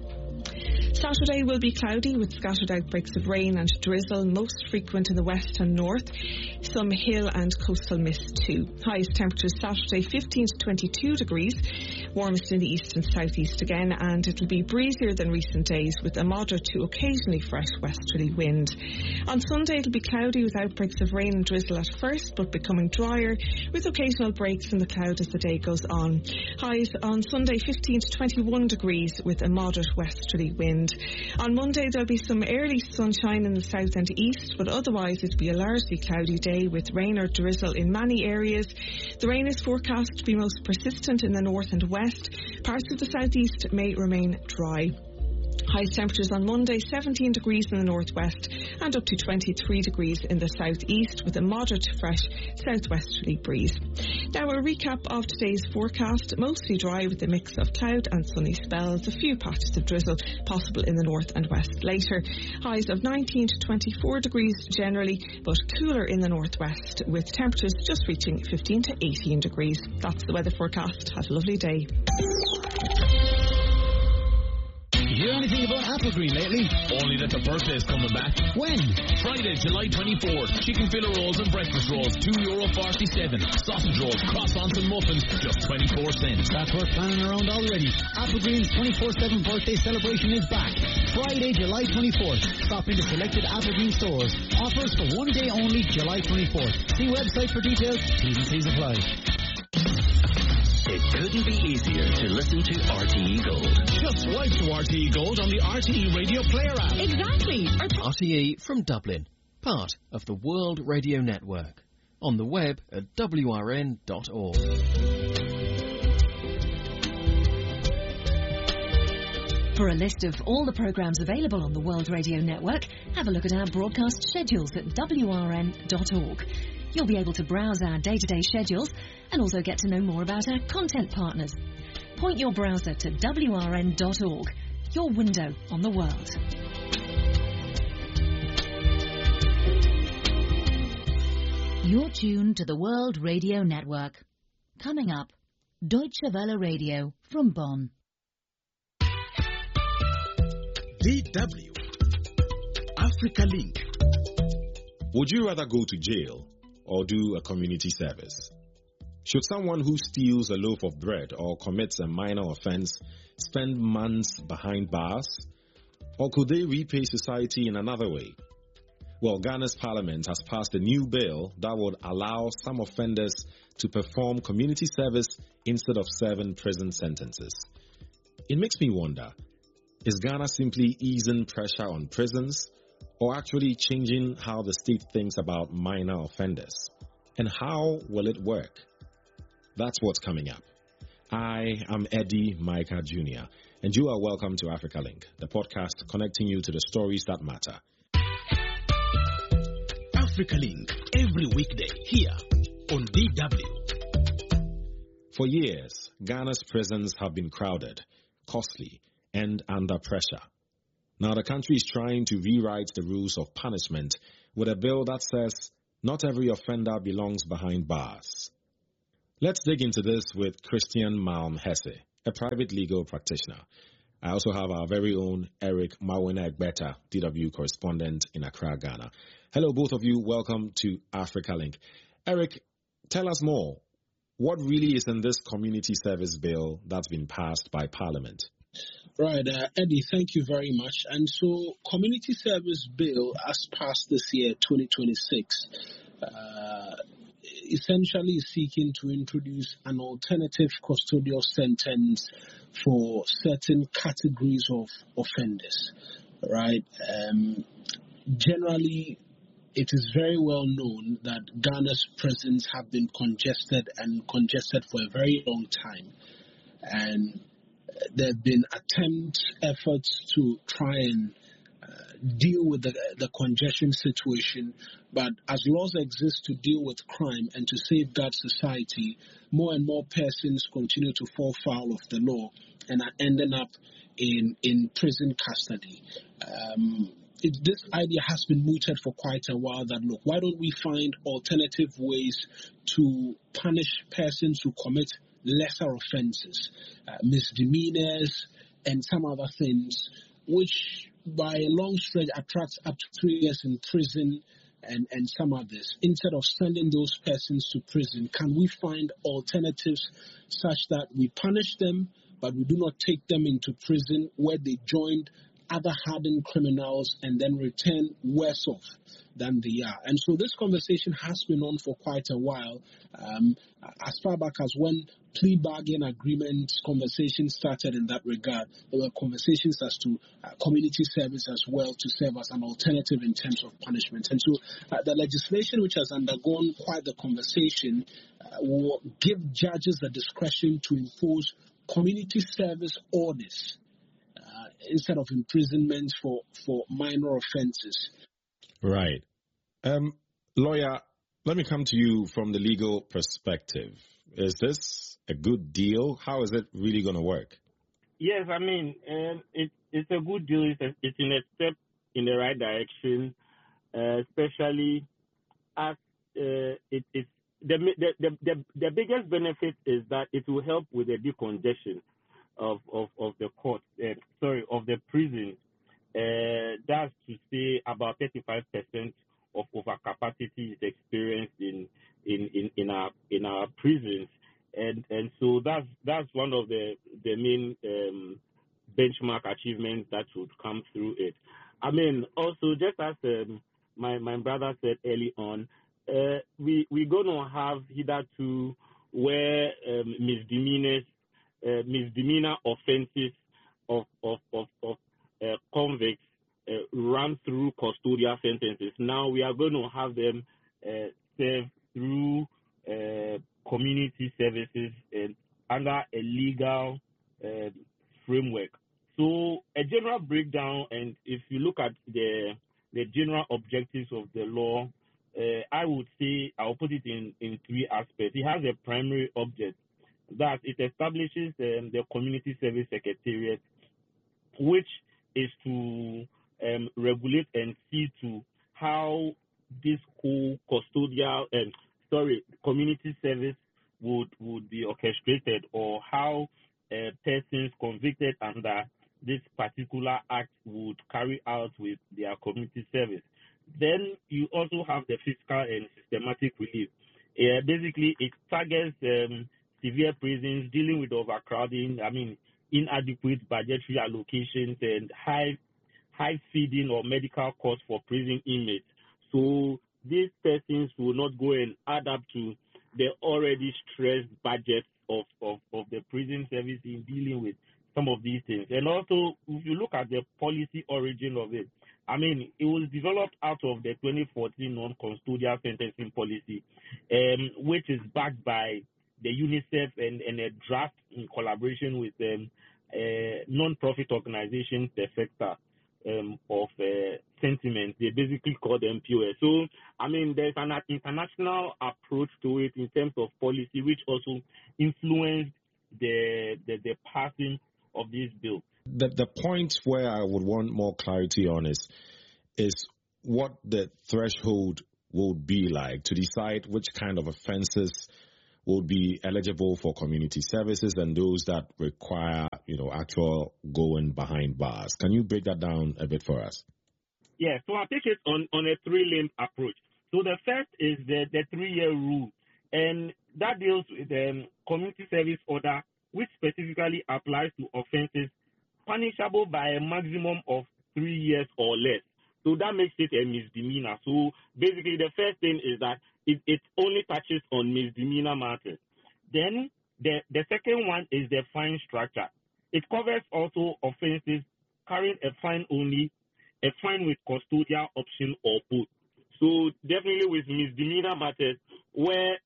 Saturday will be cloudy with scattered outbreaks of rain and drizzle, most frequent in the west and north. Some hill and coastal mist too. Highest temperatures Saturday fifteen to twenty-two degrees, warmest in the east and southeast again, and it'll be breezier than recent days with a moderate to occasionally fresh westerly wind. On Sunday it'll be cloudy with outbreaks of rain and drizzle at first, but becoming drier with occasional breaks in the cloud as the day goes on. Highs on Sunday fifteen to twenty-one degrees with a moderate westerly wind. On Monday there'll be some early sunshine in the south and east, but otherwise it'll be a largely cloudy day with rain or drizzle in many areas. The rain is forecast to be most persistent in the north and west. Parts of the southeast may remain dry. Highest temperatures on Monday, seventeen degrees in the northwest and up to twenty-three degrees in the southeast with a moderate to fresh southwesterly breeze. Now a recap of today's forecast. Mostly dry with a mix of cloud and sunny spells. A few patches of drizzle possible in the north and west later. Highs of nineteen to twenty-four degrees generally, but cooler in the northwest with temperatures just reaching fifteen to eighteen degrees. That's the weather forecast. Have a lovely day. You hear anything about Applegreen lately? Only that the birthday's coming back. When? Friday, July twenty-fourth. Chicken fillet rolls and breakfast rolls, two euro forty-seven. Sausage rolls, croissants and muffins, just twenty-four cents. That's worth planning around already. Applegreen's twenty-four seven birthday celebration is back. Friday, July twenty-fourth. Stop into selected Applegreen stores. Offers for one day only, July twenty-fourth. See website for details. T's and C's apply. It couldn't be easier to listen to R T E Gold. Just swipe to R T E Gold on the R T E Radio Player app. Exactly. R T E from Dublin, part of the World Radio Network. On the web at w r n dot org. For a list of all the programmes available on the World Radio Network, have a look at our broadcast schedules at w r n dot org. You'll be able to browse our day-to-day schedules and also get to know more about our content partners. Point your browser to w r n dot org, your window on the world. You're tuned to the World Radio Network. Coming up, Deutsche Welle Radio from Bonn. D W Africa Link. Would you rather go to jail or do a community service? Should someone who steals a loaf of bread or commits a minor offense spend months behind bars? Or could they repay society in another way? Well, Ghana's parliament has passed a new bill that would allow some offenders to perform community service instead of serving prison sentences. It makes me wonder, is Ghana simply easing pressure on prisons or actually changing how the state thinks about minor offenders? And how will it work? That's what's coming up. I am Eddie Micah Junior, and you are welcome to Africa Link, the podcast connecting you to the stories that matter. Africa Link, every weekday here on D W. For years, Ghana's prisons have been crowded, costly, and under pressure. Now the country is trying to rewrite the rules of punishment with a bill that says not every offender belongs behind bars. Let's dig into this with Christian Malm Hesse, a private legal practitioner. I also have our very own Eric Mawina-Egbeta, D W correspondent in Accra, Ghana. Hello, both of you. Welcome to Africa Link. Eric, tell us more. What really is in this community service bill that's been passed by Parliament? Right, uh, Eddie, thank you very much. And so, community service bill, as passed this year, twenty twenty-six, uh, essentially is seeking to introduce an alternative custodial sentence for certain categories of offenders, right? Um, generally, it is very well known that Ghana's prisons have been congested and congested for a very long time. And there have been attempts, efforts to try and uh, deal with the, the congestion situation. But as laws exist to deal with crime and to safeguard society, more and more persons continue to fall foul of the law and are ending up in, in prison custody. Um, It, this idea has been mooted for quite a while that, look, why don't we find alternative ways to punish persons who commit lesser offenses, uh, misdemeanors, and some other things, which by a long stretch attracts up to three years in prison and, and some others. Instead of sending those persons to prison, can we find alternatives such that we punish them, but we do not take them into prison where they joined other hardened criminals and then return worse off than they are? And so this conversation has been on for quite a while, um, as far back as when plea bargain agreements conversations started in that regard. There were conversations as to uh, community service as well to serve as an alternative in terms of punishment. And so uh, the legislation, which has undergone quite the conversation, uh, will give judges the discretion to impose community service orders Uh, instead of imprisonment for, for minor offenses. Right. Um, lawyer, let me come to you from the legal perspective. Is this a good deal? How is it really going to work? Yes, I mean, um, it, it's a good deal. It's, a, it's in a step in the right direction, uh, especially as uh, it is the, the, the, the, the biggest benefit is that it will help with the decongestion Of, of, of the court, uh, sorry, of the prison. Uh, that's to say about thirty-five percent of overcapacity is experienced in, in, in, in our in our prisons. And and so that's that's one of the, the main um, benchmark achievements that would come through it. I mean, also, just as um, my, my brother said early on, uh, we, we're going to have hitherto where um, misdemeanors Uh, misdemeanor offenses of of of, of uh, convicts uh, run through custodial sentences. Now we are going to have them uh, served through uh, community services and under a legal uh, framework. So a general breakdown, and if you look at the the general objectives of the law, uh, I would say I'll put it in in three aspects. It has a primary object, that it establishes um, the Community Service Secretariat, which is to um, regulate and see to how this whole custodial and sorry community service would would be orchestrated, or how uh, persons convicted under this particular act would carry out with their community service. Then you also have the fiscal and systematic relief. Uh, basically, it targets um, severe prisons dealing with overcrowding, I mean, inadequate budgetary allocations and high high feeding or medical costs for prison inmates. So these persons will not go and add up to the already stressed budget of, of, of the prison service in dealing with some of these things. And also, if you look at the policy origin of it, I mean, it was developed out of the twenty fourteen non-custodial sentencing policy, um, which is backed by the UNICEF and, and a draft in collaboration with um, uh, non-profit organizations, the sector um, of uh, sentiment. They basically call them P O S. So, I mean, there's an international approach to it in terms of policy, which also influenced the the, the passing of this bill. The the point where I would want more clarity on is is what the threshold would be like to decide which kind of offenses would be eligible for community services and those that require, you know, actual going behind bars. Can you break that down a bit for us? Yeah, so I take it on, on a three-limbed approach. So the first is the, the three-year rule, and that deals with the um, community service order, which specifically applies to offenses punishable by a maximum of three years or less. So that makes it a misdemeanor. So basically the first thing is that it, it only touches on misdemeanor matters. Then the, the second one is the fine structure. It covers also offenses carrying a fine only, a fine with custodial option or both. So definitely with misdemeanor matters where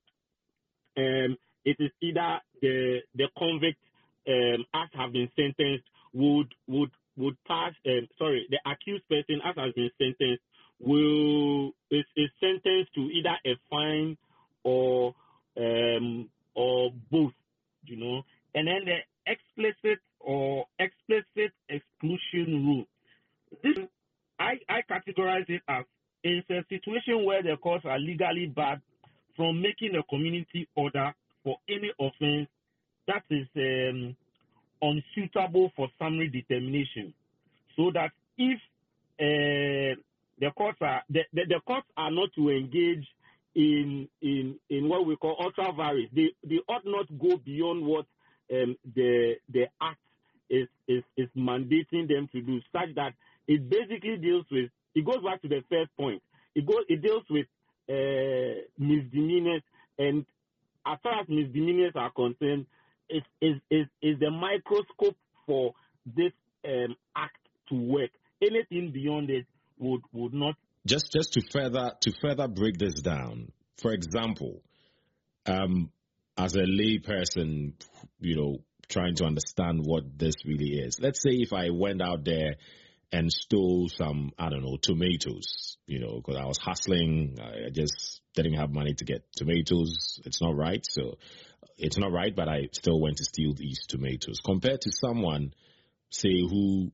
um, it is either the the convict um, as have been sentenced would would would pass. Um, sorry, the accused person as has been sentenced will is, is sentenced to either a fine or um, or both. You know, and then the explicit or explicit exclusion rule. This I I categorize it as it's a situation where the courts are legally barred from making a community order for any offense that is um, unsuitable for summary determination, so that if uh, the courts are the, the, the courts are not to engage in in in what we call ultra vires, they they ought not go beyond what um, the the act is, is is mandating them to do, such that it basically deals with. It goes back to the first point. It goes. It deals with uh, misdemeanors, and as far as misdemeanors are concerned, it is is is the microscope for this um, act to work. Anything beyond it would would not. Just just to further to further break this down. For example, um, as a lay person, you know, trying to understand what this really is. Let's say if I went out there and stole some, I don't know, tomatoes, you know, because I was hustling. I just didn't have money to get tomatoes. It's not right. So it's not right, but I still went to steal these tomatoes. Compared to someone, say, who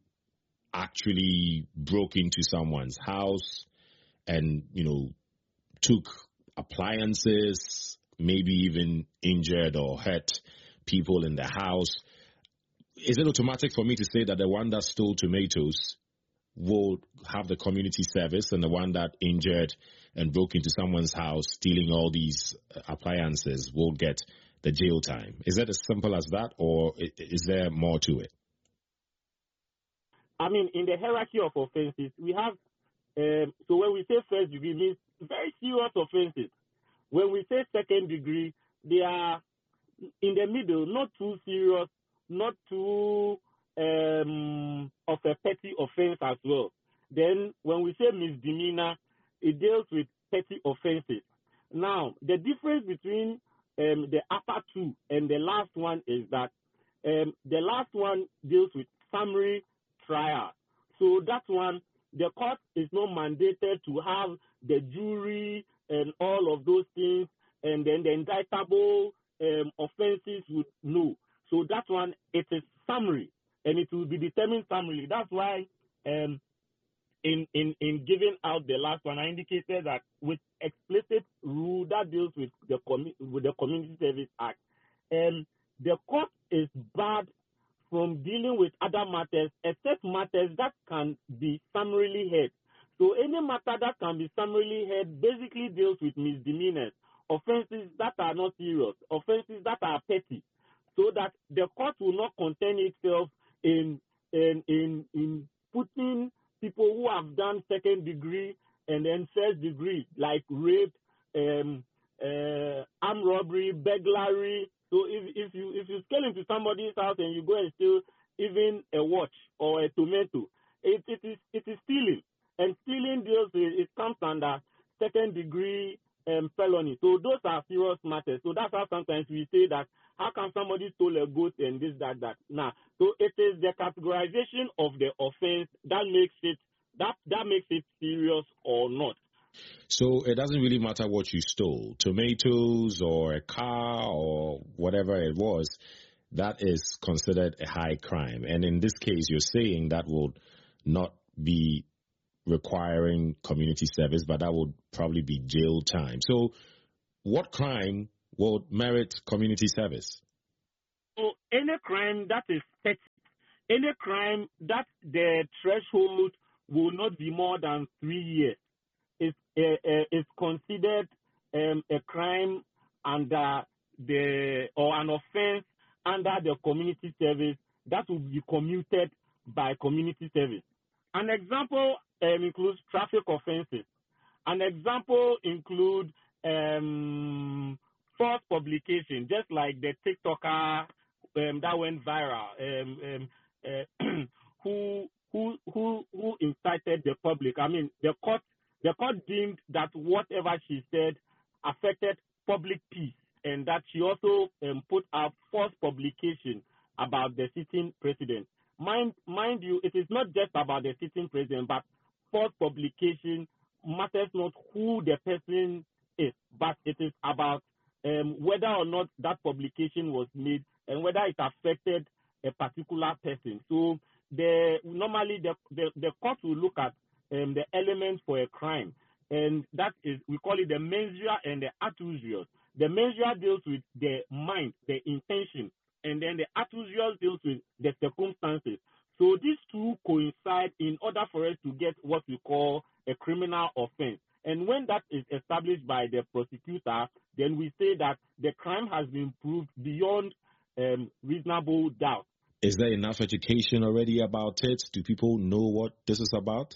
actually broke into someone's house and, you know, took appliances, maybe even injured or hurt people in the house. Is it automatic for me to say that the one that stole tomatoes will have the community service and the one that injured and broke into someone's house stealing all these appliances will get the jail time? Is that as simple as that, or is there more to it? I mean, in the hierarchy of offenses, we have, um, so when we say first degree, means very serious offenses. When we say second degree, they are in the middle, not too serious, not too um, of a petty offense as well. Then when we say misdemeanor, it deals with petty offenses. Now, the difference between um, the upper two and the last one is that um, the last one deals with summary trial. So that one, the court is not mandated to have the jury and all of those things, and then the indictable um, offenses would know. So that one, it is summary, and it will be determined summarily. That's why um, in, in, in giving out the last one, I indicated that with explicit rule that deals with the com- with the Community Service Act, um, the court is barred from dealing with other matters except matters that can be summarily heard. So any matter that can be summarily heard basically deals with misdemeanors, offenses that are not serious, offenses that are petty, so that the court will not concern itself in in in, in putting people who have done second degree and then first degree, like rape, um, uh, armed robbery, burglary. So if, if you if you scale into somebody's house and you go and steal even a watch or a tomato, it, it is it is stealing. And stealing deals with, it comes under second degree um, felony. So those are serious matters. So that's how sometimes we say that how can somebody steal a goat and this, that, that. Now, so it is the categorization of the offense that makes it that that makes it serious or not. So it doesn't really matter what you stole, tomatoes or a car or whatever it was, that is considered a high crime. And in this case, you're saying that would not be requiring community service, but that would probably be jail time. So what crime would merit community service? So any crime that is petty, any crime that the threshold will not be more than three years, is uh, uh, is considered um, a crime under the or an offense under the community service that will be commuted by community service. An example um, includes traffic offenses. An example includes um, false publication, just like the TikToker um, that went viral, um, um, uh, who who who who incited the public. I mean, the court. The court deemed that whatever she said affected public peace and that she also um, put out false publication about the sitting president. Mind, mind you, it is not just about the sitting president, but false publication matters not who the person is, but it is about um, whether or not that publication was made and whether it affected a particular person. So the normally the, the, the court will look at Um, the elements for a crime, and that is, we call it the mens rea and the actus reus. The mens rea deals with the mind, the intention, and then the actus reus deals with the circumstances. So these two coincide in order for us to get what we call a criminal offense. And when that is established by the prosecutor, then we say that the crime has been proved beyond um, reasonable doubt. Is there enough education already about it? Do people know what this is about?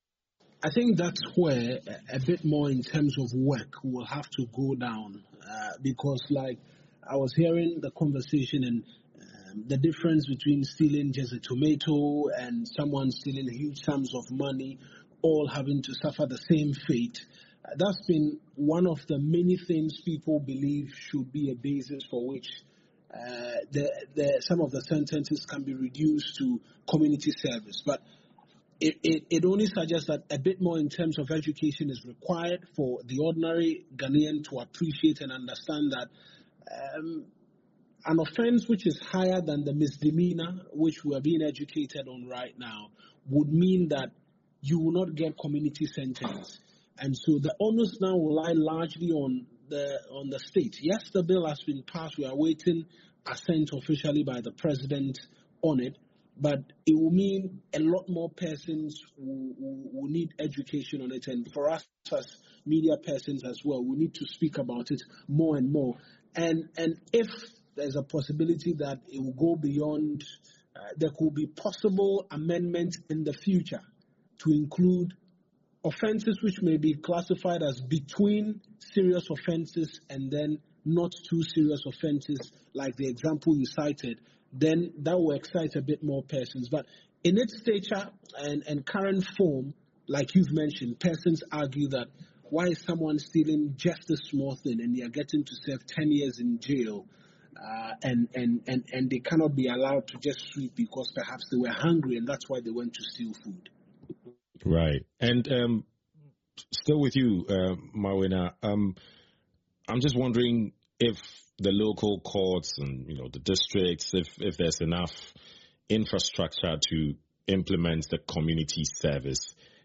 I think that's where a bit more in terms of work will have to go down uh, because, like, I was hearing the conversation and um, the difference between stealing just a tomato and someone stealing huge sums of money, all having to suffer the same fate. Uh, that's been one of the many things people believe should be a basis for which uh, the, the, some of the sentences can be reduced to community service. But It, it, it only suggests that a bit more in terms of education is required for the ordinary Ghanaian to appreciate and understand that um, an offense which is higher than the misdemeanor which we are being educated on right now would mean that you will not get community sentence. And so the onus now will lie largely on the on the state. Yes, the bill has been passed. We are waiting assent officially by the president on it. But it will mean a lot more persons will, will, will need education on it. And for us as media persons as well, we need to speak about it more and more. And and if there's a possibility that it will go beyond, uh, there could be possible amendments in the future to include offenses which may be classified as between serious offenses and then not too serious offenses, like the example you cited. Then that will excite a bit more persons. But in its stature and, and current form, like you've mentioned, persons argue that why is someone stealing just a small thing and they are getting to serve ten years in jail uh, and, and, and, and they cannot be allowed to just sweep because perhaps they were hungry and that's why they went to steal food. Right. And um, still with you, uh, Marwena, um, I'm just wondering if the local courts and, you know, the districts, if, if there's enough infrastructure to implement the community service.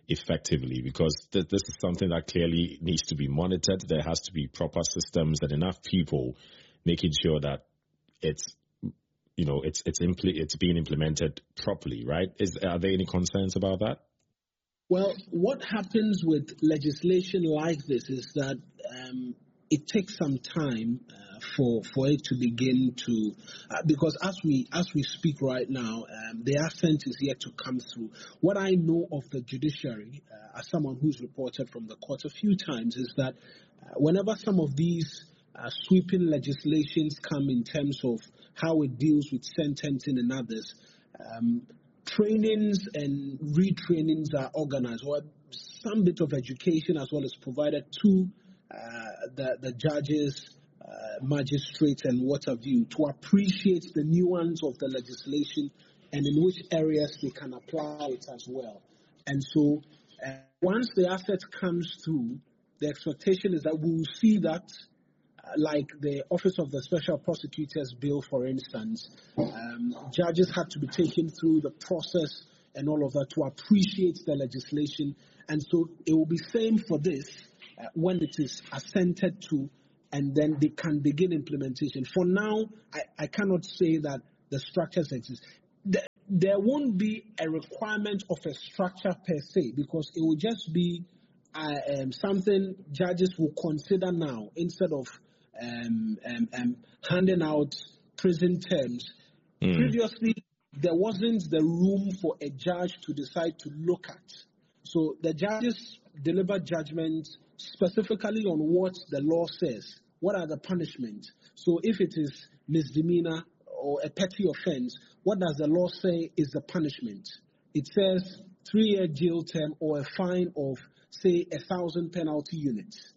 effectively? Because th- this is something that clearly needs to be monitored. There has to be proper systems and enough people making sure that it's, you know, it's it's impl- it's being implemented properly, right? Is are there any concerns about that? Well, what happens with legislation like this is that um, it takes some time uh, for for it to begin to, uh, because as we as we speak right now, um, the assent is yet to come through. What I know of the judiciary, uh, as someone who's reported from the court a few times, is that uh, whenever some of these uh, sweeping legislations come in terms of how it deals with sentencing and others, um, trainings and retrainings are organized, or some bit of education as well as provided to uh, the, the judges, uh, magistrates, and what have you, to appreciate the nuance of the legislation and in which areas they can apply it as well. And so uh, once the asset comes through, the expectation is that we will see that, uh, like the Office of the Special Prosecutor's Bill, for instance, um, judges had to be taken through the process and all of that to appreciate the legislation. And so it will be same for this uh, when it is assented to, and then they can begin implementation. For now, I, I cannot say that the structures exist. The, there won't be a requirement of a structure per se, because it will just be uh, um, something judges will consider now instead of um, um, um, handing out prison terms. Mm. Previously, there wasn't the room for a judge to decide to look at. So the judges deliver judgment specifically on what the law says. What are the punishments? So if it is misdemeanor or a petty offense, what does the law say is the punishment? It says three-year jail term or a fine of, say, a thousand penalty units.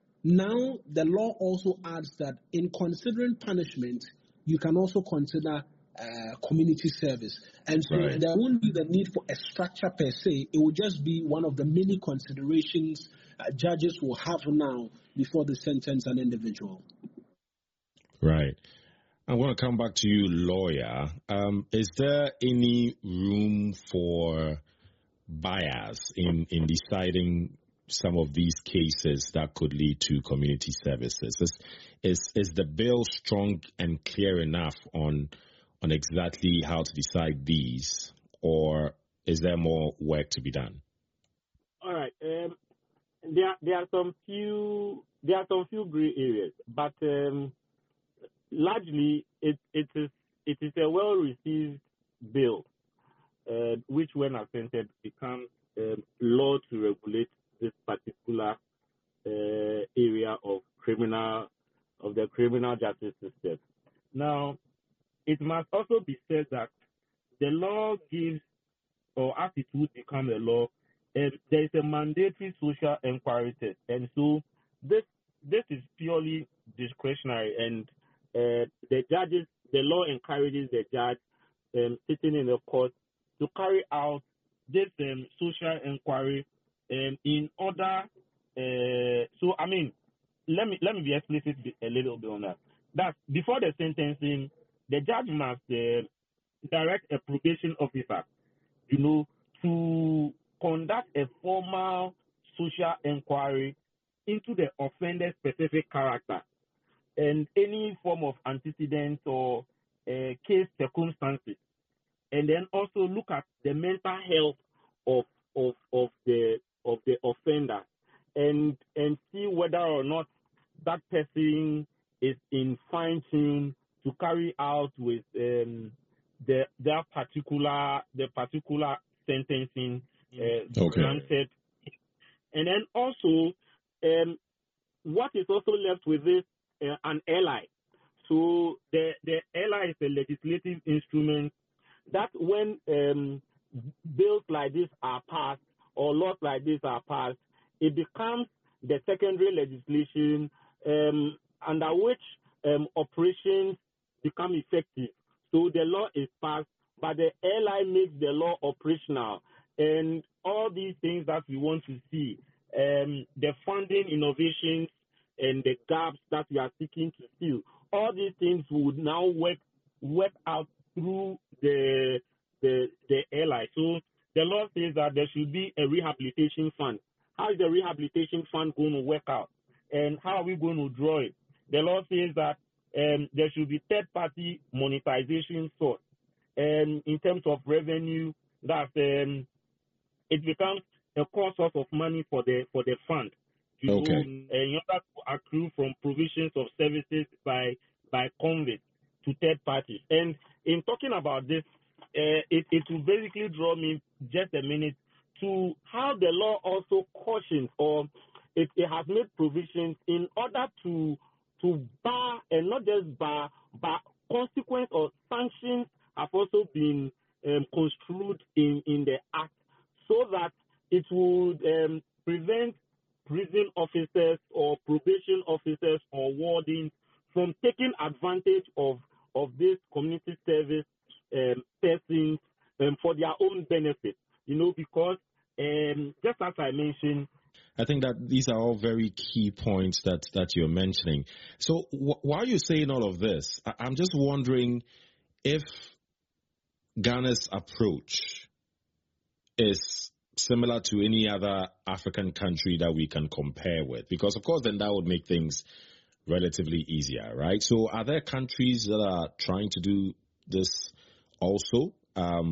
Now, the law also adds that in considering punishment, you can also consider uh, community service. And so right. there won't be the need for a structure per se. It will just be one of the many considerations uh, judges will have now before they sentence an individual. Right. I want to come back to you, lawyer. Um, is there any room for bias in, in deciding some of these cases that could lead to community services? Is, is, is the bill strong and clear enough on on exactly how to decide these, or is there more work to be done? All right. Um, there there are some few there are some few gray areas, but um, largely it it is it is a well received bill, uh, which when assented becomes um, law to regulate this particular uh, area of criminal of the criminal justice system. Now, it must also be said that the law gives, or as it would become a law, uh, there is a mandatory social inquiry test, and so this this is purely discretionary, and uh, the judges, the law encourages the judge um, sitting in the court to carry out this um, social inquiry um, in order. Uh, so, I mean, let me let me be explicit a little bit on that. That before the sentencing, the judge must uh, direct a probation officer, you know, to conduct a formal social inquiry into the offender's specific character and any form of antecedents or uh, case circumstances, and then also look at the mental health of of of the of the offender, and and see whether or not that person is in fine tune to carry out with um, the their particular the particular sentencing uh, okay. granted, and then also um, what is also left with this uh, an ally. So the the ally is a legislative instrument that when um, bills like this are passed or laws like this are passed, it becomes the secondary legislation um, under which um, operations become effective. So the law is passed, but the airline makes the law operational. And all these things that we want to see, um, the funding, innovations, and the gaps that we are seeking to fill, all these things would now work work out through the the the airline. So the law says that there should be a rehabilitation fund. How is the rehabilitation fund going to work out? And how are we going to draw it? The law says that um, there should be third-party monetization source. And in terms of revenue, that um, it becomes a core source of money for the for the fund to okay. go, in order to accrue from provisions of services by by convicts to third parties. And in talking about this, uh, it, it will basically draw me just a minute to how the law also cautions, or it, it has made provisions in order to to bar, and not just bar, but consequence or sanctions have also been um, construed in, in the Act, so that it would um, prevent prison officers or probation officers or wardens from taking advantage of, of this community service um, persons um, for their own benefit. You know, because um, just as I mentioned, I think that these are all very key points that, that you're mentioning. So wh- while you're saying all of this, I- I'm just wondering if Ghana's approach is similar to any other African country that we can compare with, because of course then that would make things relatively easier, right? So are there countries that are trying to do this also? Um,